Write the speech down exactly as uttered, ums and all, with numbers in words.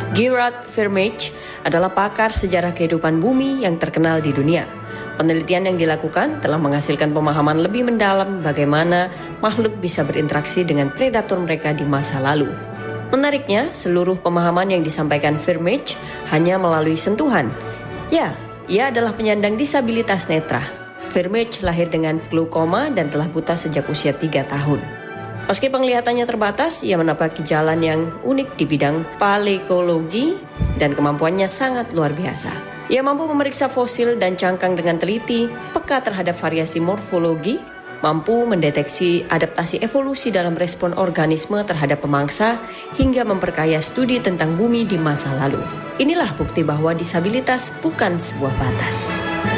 Gerard Vermeersch adalah pakar sejarah kehidupan bumi yang terkenal di dunia. Penelitian yang dilakukan telah menghasilkan pemahaman lebih mendalam bagaimana makhluk bisa berinteraksi dengan predator mereka di masa lalu. Menariknya, seluruh pemahaman yang disampaikan Vermeersch hanya melalui sentuhan. Ya, ia adalah penyandang disabilitas netra. Vermeersch lahir dengan glaukoma dan telah buta sejak usia tiga tahun. Meski penglihatannya terbatas, ia menapaki jalan yang unik di bidang paleontologi dan kemampuannya sangat luar biasa. Ia mampu memeriksa fosil dan cangkang dengan teliti, peka terhadap variasi morfologi, mampu mendeteksi adaptasi evolusi dalam respon organisme terhadap pemangsa, hingga memperkaya studi tentang bumi di masa lalu. Inilah bukti bahwa disabilitas bukan sebuah batas.